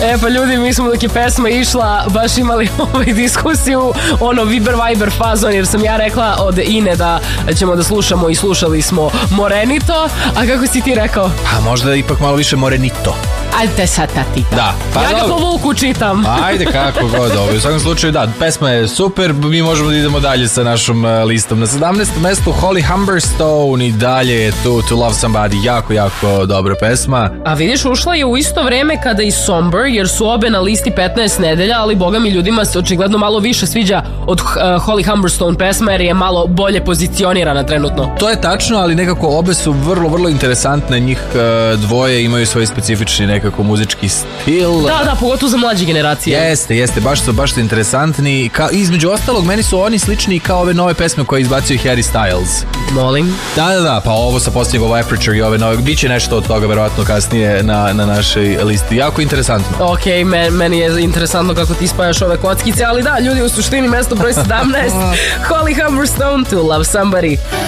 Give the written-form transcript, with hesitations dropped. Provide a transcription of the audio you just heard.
Pa ljudi, mi smo dok je pesma išla baš imali diskusiju, Viber fazon, jer sam ja rekla od Ine da ćemo da slušamo i slušali smo Morenito, a kako si ti rekao? Pa možda ipak malo više Morenito. Ajde satati. Da, pa ja ga po Vuku čitam. Ajde, kako god. U svakom slučaju, da, pesma je super, mi možemo da idemo dalje sa našom listom. Na 17. mestu Holly Humberstone i dalje je tu To Love Somebody, jako, jako dobra pesma. A vidiš, ušla je u isto vreme kada i Somber, jer su obe na listi 15 nedelja, ali boga mi ljudima se očigledno malo više sviđa od Holly Humberstone pesma, jer je malo bolje pozicionirana trenutno. To je tačno, ali nekako obe su vrlo, vrlo interesantne, njih dvoje imaju svoj specifični nekako muzički stil. Da, pogotovo za mlađe generacije. Jeste, baš su interesantni. Između ostalog, meni su oni slični kao ove nove pesme koje izbacio Harry Styles. Molim? Da, pa ovo sa posljednjeg, ovo Aperture i ove nove, biće nešto od toga verovatno kasnije na našoj listi. Jako interesantno. Ok, meni je interesantno kako ti spajaš ove kockice, ali da, ljudi, u suštini mesto broj 17 Holly Humberstone, To Love Somebody.